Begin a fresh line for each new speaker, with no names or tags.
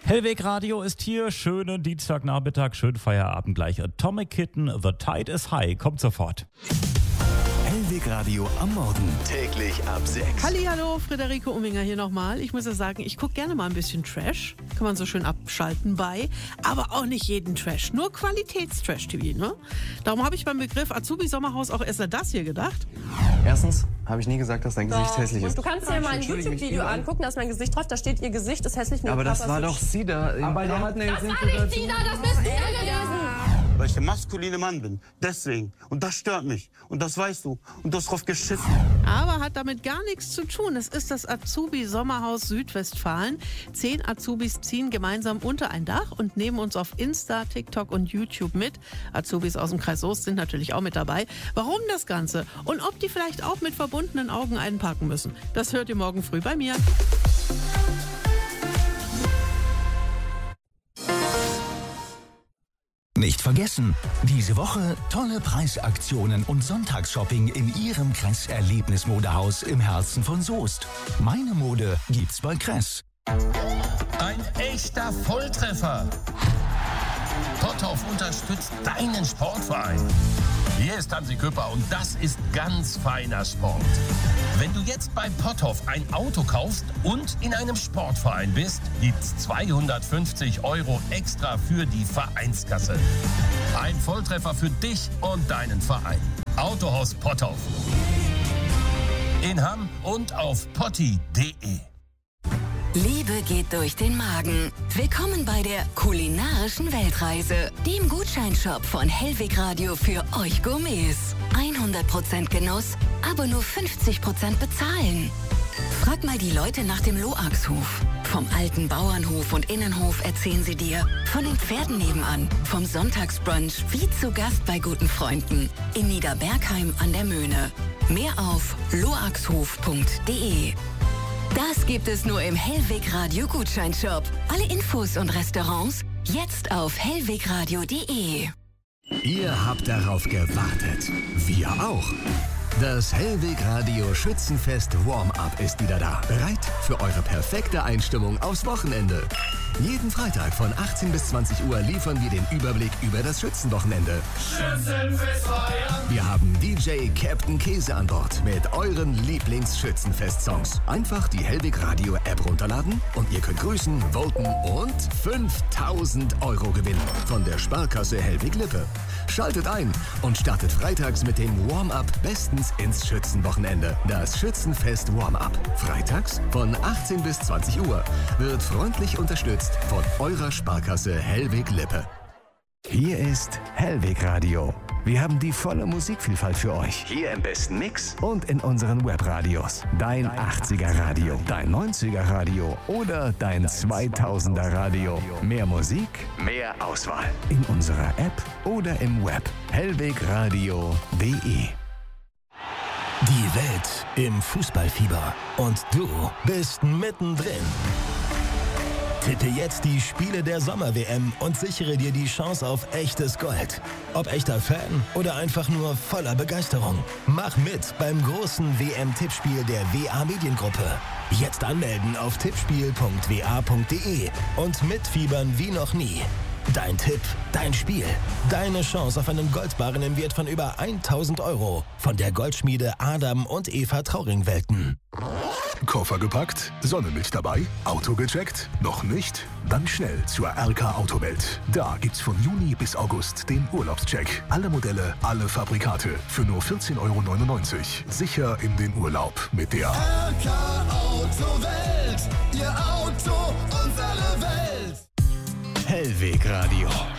Hellweg Radio ist hier. Schönen Dienstagnachmittag, schönen Feierabend gleich. Atomic Kitten, The Tide is High. Kommt sofort.
Hellweg Radio am Morgen. Täglich ab 6.
Hallihallo, Friederike Umminger hier nochmal. Ich muss ja sagen, ich gucke gerne mal ein bisschen Trash. Kann man so schön abschalten bei. Aber auch nicht jeden Trash. Nur Qualitätstrash-TV, ne? Darum habe ich beim Begriff Azubi-Sommerhaus auch erst an das hier gedacht.
Erstens habe ich nie gesagt, dass dein Gesicht hässlich ist.
Und du kannst dir mal ein YouTube-Video angucken, da ist mein Gesicht drauf, da steht, ihr Gesicht ist hässlich.
Aber das war doch sie da.
Aber das war nicht sie da, das bist du gewesen.
Weil ich der maskuline Mann bin. Deswegen. Und das stört mich. Und das weißt du. Und du hast drauf geschissen.
Aber hat damit gar nichts zu tun. Es ist das Azubi-Sommerhaus Südwestfalen. 10 Azubis ziehen gemeinsam unter ein Dach und nehmen uns auf Insta, TikTok und YouTube mit. Azubis aus dem Kreis Soest sind natürlich auch mit dabei. Warum das Ganze? Und ob die vielleicht auch mit verbundenen Augen einparken müssen? Das hört ihr morgen früh bei mir.
Nicht vergessen, diese Woche tolle Preisaktionen und Sonntagsshopping in Ihrem Kress Erlebnismodehaus im Herzen von Soest. Meine Mode gibt's bei Kress.
Ein echter Volltreffer. Potthoff unterstützt deinen Sportverein. Hier ist Hansi Küpper und das ist ganz feiner Sport. Wenn du jetzt bei Potthoff ein Auto kaufst und in einem Sportverein bist, gibt's 250 € extra für die Vereinskasse. Ein Volltreffer für dich und deinen Verein. Autohaus Potthoff. In Hamm und auf potti.de.
Liebe geht durch den Magen. Willkommen bei der kulinarischen Weltreise, dem Gutscheinshop von Hellweg Radio für euch Gourmets. 100% Genuss, aber nur 50% bezahlen. Frag mal die Leute nach dem Loaxhof. Vom alten Bauernhof und Innenhof erzählen sie dir. Von den Pferden nebenan, vom Sonntagsbrunch wie zu Gast bei guten Freunden. In Niederbergheim an der Möhne. Mehr auf loaxhof.de. Das gibt es nur im Hellweg Radio Gutscheinshop. Alle Infos und Restaurants jetzt auf hellwegradio.de.
Ihr habt darauf gewartet. Wir auch. Das Hellweg Radio Schützenfest Warm-Up ist wieder da. Bereit für eure perfekte Einstimmung aufs Wochenende. Jeden Freitag von 18 bis 20 Uhr liefern wir den Überblick über das Schützenwochenende.
Schützenfest feiern.
Wir haben DJ Captain Käse an Bord mit euren Lieblings-Schützenfest-Songs. Einfach die Hellweg Radio App runterladen und ihr könnt grüßen, voten und 5.000 € gewinnen von der Sparkasse Hellweg Lippe. Schaltet ein und startet freitags mit dem Warm-Up bestens ins Schützenwochenende. Das Schützenfest Warm-Up. Freitags von 18 bis 20 Uhr wird freundlich unterstützt von eurer Sparkasse Hellweg Lippe. Hier ist Hellweg Radio. Wir haben die volle Musikvielfalt für euch. Hier im besten Mix und in unseren Webradios. Dein 80er Radio, dein 90er Radio oder dein 2000er Radio. Mehr Musik, mehr Auswahl. In unserer App oder im Web. hellwegradio.de.
Die Welt im Fußballfieber und du bist mittendrin. Tippe jetzt die Spiele der Sommer-WM und sichere dir die Chance auf echtes Gold. Ob echter Fan oder einfach nur voller Begeisterung. Mach mit beim großen WM-Tippspiel der WA Mediengruppe. Jetzt anmelden auf tippspiel.wa.de und mitfiebern wie noch nie. Dein Tipp, dein Spiel, deine Chance auf einen Goldbarren im Wert von über 1.000 € von der Goldschmiede Adam und Eva Trauring-Welten.
Koffer gepackt? Sonnenmilch dabei? Auto gecheckt? Noch nicht? Dann schnell zur RK Autowelt. Da gibt's von Juni bis August den Urlaubscheck. Alle Modelle, alle Fabrikate für nur 14,99 €. Sicher in den Urlaub mit der
RK Autowelt. Ihr Auto, unsere Welt.
Hellweg Radio.